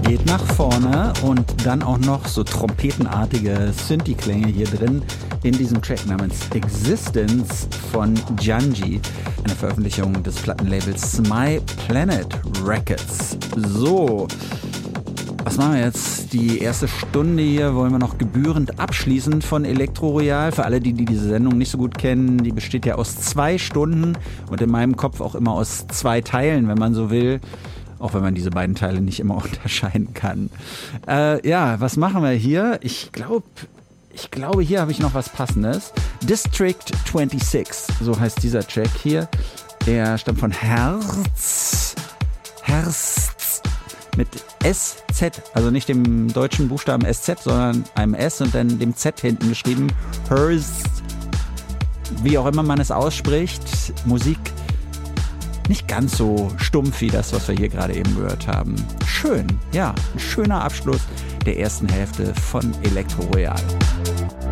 geht nach vorne und dann auch noch so trompetenartige Synthi-Klänge hier drin in diesem Track namens Existence von Djanji, eine Veröffentlichung des Plattenlabels My Planet Records. So, was machen wir jetzt? Die erste Stunde hier wollen wir noch gebührend abschließen von Elektro Royal. Für alle, die diese Sendung nicht so gut kennen, die besteht ja aus 2 Stunden und in meinem Kopf auch immer aus 2 Teilen, wenn man so will. Auch wenn man diese beiden Teile nicht immer unterscheiden kann. Ja, was machen wir hier? Ich glaube, hier habe ich noch was Passendes. District 26, so heißt dieser Track hier. Der stammt von Herz mit SZ, also nicht dem deutschen Buchstaben SZ, sondern einem S und dann dem Z hinten geschrieben. Herz, wie auch immer man es ausspricht. Musik nicht ganz so stumpf wie das, was wir hier gerade eben gehört haben. Schön, ja, ein schöner Abschluss der ersten Hälfte von Elektro Royal.